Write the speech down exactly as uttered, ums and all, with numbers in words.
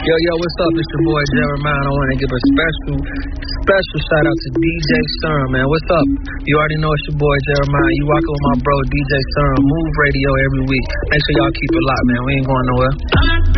Yo, yo, what's up? It's your boy Jeremiah. I want to give a special, special shout out to D J Serum, man. What's up? You already know it's your boy Jeremiah. You rockin' with my bro D J Serum. Move Radio every week. Make sure y'all keep it locked, man. We ain't going nowhere.